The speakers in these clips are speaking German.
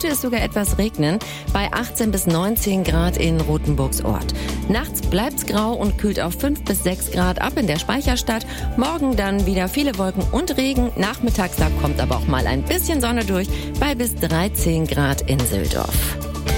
könnte es sogar etwas regnen, bei 18 bis 19 Grad in Rothenburgs Ort. Nachts bleibt's grau und kühlt auf 5 bis 6 Grad ab in der Speicherstadt. Morgen dann wieder viele Wolken und Regen. Nachmittags da kommt aber auch mal ein bisschen Sonne durch, bei bis 13 Grad in Süldorf.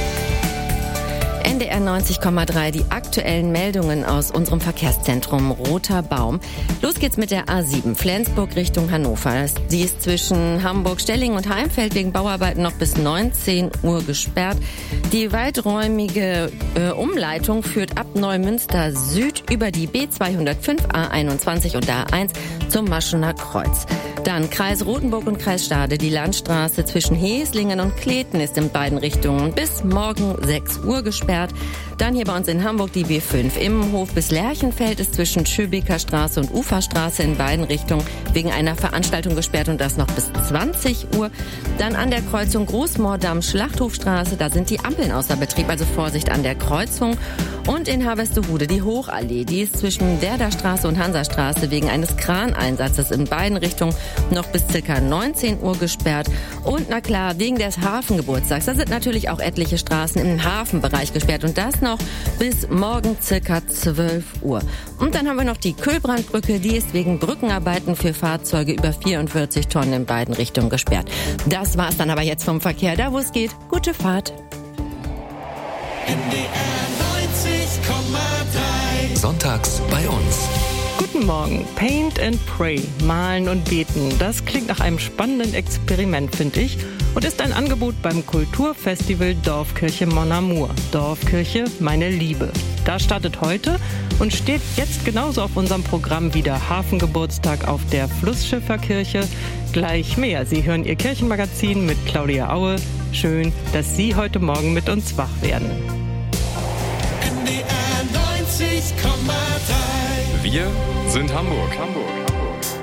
NDR 90,3, die aktuellen Meldungen aus unserem Verkehrszentrum Roter Baum. Los geht's mit der A7, Flensburg Richtung Hannover. Sie ist zwischen Hamburg, Stellingen und Heimfeld wegen Bauarbeiten noch bis 19 Uhr gesperrt. Die weiträumige Umleitung führt ab Neumünster Süd über die B205, A21 und A1 zum Maschener Kreuz. Dann Kreis Rothenburg und Kreis Stade. Die Landstraße zwischen Heslingen und Kleten ist in beiden Richtungen bis morgen 6 Uhr gesperrt. Dann hier bei uns in Hamburg die B5. Immenhof bis Lerchenfeld ist zwischen Schöbeker Straße und Uferstraße in beiden Richtungen wegen einer Veranstaltung gesperrt und das noch bis 20 Uhr. Dann an der Kreuzung Großmoordam-Schlachthofstraße, da sind die Ampeln außer Betrieb, also Vorsicht an der Kreuzung. Und in Harvestehude die Hochallee, die ist zwischen Werderstraße und Hansastraße wegen eines Kraneinsatzes in beiden Richtungen noch bis ca. 19 Uhr gesperrt. Und na klar, wegen des Hafengeburtstags, da sind natürlich auch etliche Straßen im Hafenbereich gesperrt und das noch bis morgen ca. 12 Uhr. Und dann haben wir noch die Köhlbrandbrücke, die ist wegen Brückenarbeiten für Fahrzeuge über 44 Tonnen in beiden Richtungen gesperrt. Das war's dann aber jetzt vom Verkehr, da wo es geht. Gute Fahrt. NDR 90,3. Sonntags bei uns. Guten Morgen. Paint and Pray, malen und beten. Das klingt nach einem spannenden Experiment, finde ich. Und ist ein Angebot beim Kulturfestival Dorfkirche Mon Amour. Dorfkirche, meine Liebe. Da startet heute und steht jetzt genauso auf unserem Programm wie der Hafengeburtstag auf der Flussschifferkirche. Gleich mehr. Sie hören Ihr Kirchenmagazin mit Claudia Aue. Schön, dass Sie heute Morgen mit uns wach werden. NDR 90,3. Wir sind Hamburg.